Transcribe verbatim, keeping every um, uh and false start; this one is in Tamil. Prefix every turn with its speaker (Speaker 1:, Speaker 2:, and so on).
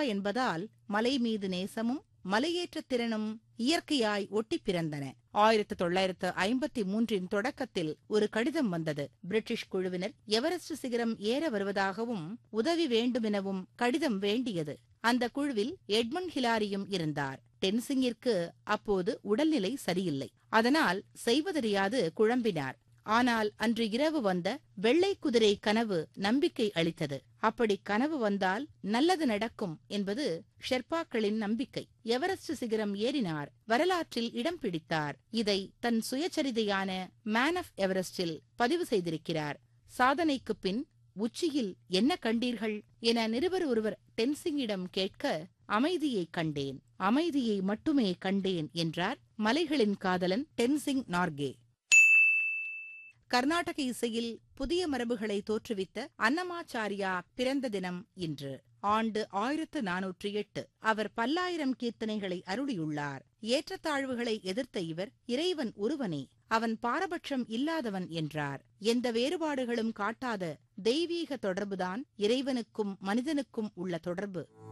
Speaker 1: என்பதால் மலை மீது நேசமும் மலையேற்ற திறனும் இயற்கையாய் ஒட்டிப் பிறந்தன. ஆயிரத்து தொள்ளாயிரத்து ஐம்பத்தி மூன்றின் தொடக்கத்தில் ஒரு கடிதம் வந்தது. பிரிட்டிஷ் குழுவினர் எவரெஸ்ட் சிகரம் ஏற வருவதாகவும் உதவி வேண்டுமெனவும் கடிதம் வேண்டியது. அந்த குழுவில் எட்மண்ட் ஹிலாரியும் இருந்தார். டென்சிங்கிற்கு அப்போது உடல்நிலை சரியில்லை. அதனால் செய்வதறியாது குழம்பினார். ஆனால் அன்று இரவு வந்த வெள்ளை குதிரை கனவு நம்பிக்கை அளித்தது. அப்படி கனவு வந்தால் நல்லது நடக்கும் என்பது ஷெர்பாக்களின் நம்பிக்கை. எவரெஸ்ட் சிகரம் ஏறினார். வரலாற்றில் இடம் பிடித்தார். இதை தன் சுயசரிதையான மேன் ஆஃப் எவரெஸ்டில் பதிவு செய்திருக்கிறார். சாதனைக்குப் பின் உச்சியில் என்ன கண்டீர்கள் என நிருபர் ஒருவர் டென்சிங்கிடம் கேட்க, அமைதியை கண்டேன், அமைதியை மட்டுமே கண்டேன் என்றார் மலைகளின் காதலன் டென்சிங் நார்கே. கர்நாடக இசையில் புதிய மரபுகளை தோற்றுவித்த அன்னமாச்சாரியா பிறந்த தினம் இன்று. ஆண்டு ஆயிரத்து நானூற்றி எட்டு. அவர் பல்லாயிரம் கீர்த்தனைகளை அருளியுள்ளார். ஏற்றத்தாழ்வுகளை எதிர்த்த இவர் இறைவன் ஒருவனே, அவன் பாரபட்சம் இல்லாதவன் என்றார். எந்த வேறுபாடுகளும் காட்டாத தெய்வீக தொடர்புதான் இறைவனுக்கும் மனிதனுக்கும் உள்ள தொடர்பு.